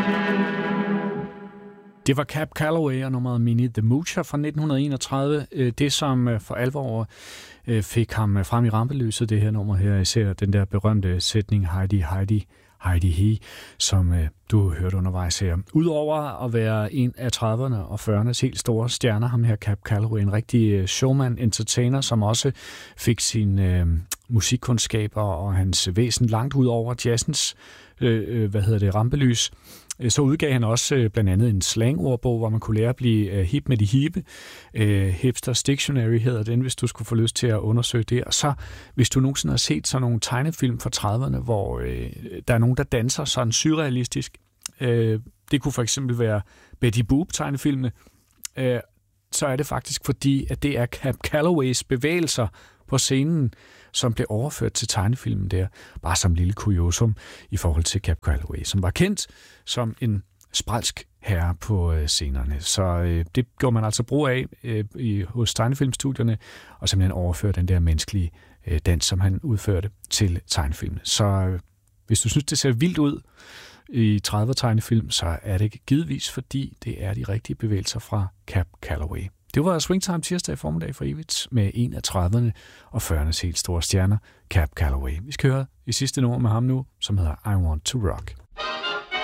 Det var Cab Calloway og nummeret Minnie the Moocher fra 1931. Det, som for alvor fik ham frem i rampelyset, det her nummer her, især den der berømte sætning Heidi, Heidi, Heidi He, som du hørte undervejs her. Udover at være en af 30'erne og 40'ernes helt store stjerner, ham her Cab Calloway, en rigtig showman, entertainer, som også fik sine musikkundskaber og hans væsen langt ud over jazzens rampelys. Så udgav han også blandt andet en slangordbog, hvor man kunne lære at blive hip med de hippe. Hipsters Dictionary hedder den, hvis du skulle få lyst til at undersøge det. Og så, hvis du nogensinde har set sådan nogle tegnefilm fra 30'erne, hvor der er nogen, der danser sådan surrealistisk. Det kunne for eksempel være Betty Boop-tegnefilmene. Så er det faktisk fordi, at det er Cab Calloways bevægelser på scenen, som blev overført til tegnefilmen der, bare som lille kuriosum i forhold til Cab Calloway, som var kendt som en spralsk herre på scenerne. Så det gjorde man altså brug af hos tegnefilmstudierne, og simpelthen overføre den der menneskelige dans, som han udførte til tegnefilmen. Så hvis du synes, det ser vildt ud i 30'er-tegnefilm, så er det givetvis, fordi det er de rigtige bevægelser fra Cab Calloway. Det var Swingtime tirsdag formiddag for evigt med en af 30'erne og 40'ernes helt store stjerner, Cab Calloway. Vi skal høre i sidste nummer med ham nu, som hedder I Want to Rock.